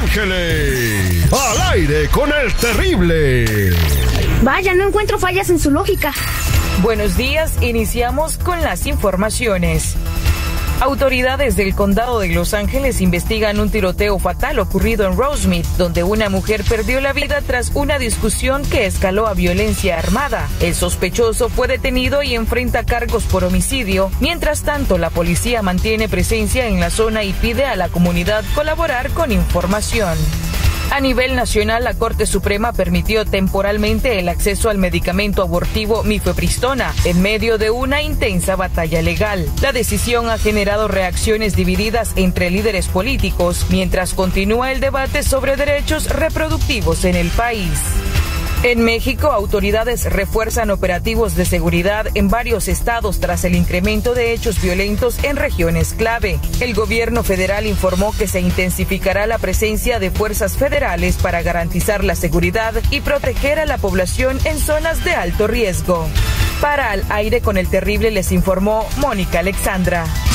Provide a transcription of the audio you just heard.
Ángeles. Al aire con el terrible. Vaya, no encuentro fallas en su lógica. Buenos días, iniciamos con las informaciones. Autoridades del condado de Los Ángeles investigan un tiroteo fatal ocurrido en Rosemead, donde una mujer perdió la vida tras una discusión que escaló a violencia armada. El sospechoso fue detenido y enfrenta cargos por homicidio. Mientras tanto, la policía mantiene presencia en la zona y pide a la comunidad colaborar con información. A nivel nacional, la Corte Suprema permitió temporalmente el acceso al medicamento abortivo mifepristona en medio de una intensa batalla legal. La decisión ha generado reacciones divididas entre líderes políticos, mientras continúa el debate sobre derechos reproductivos en el país. En México, autoridades refuerzan operativos de seguridad en varios estados tras el incremento de hechos violentos en regiones clave. El gobierno federal informó que se intensificará la presencia de fuerzas federales para garantizar la seguridad y proteger a la población en zonas de alto riesgo. Para Al Aire con el Terrible les informó Mónica Alexandra.